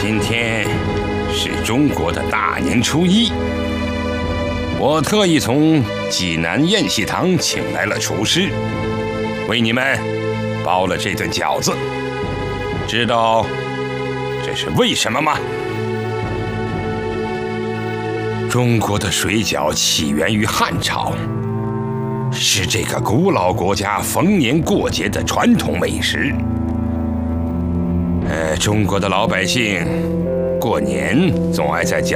今天是中国的大年初一，我特意从济南宴席堂请来了厨师，为你们包了这顿饺子。知道这是为什么吗？中国的水饺起源于汉朝，是这个古老国家逢年过节的传统美食。中国的老百姓过年总爱在饺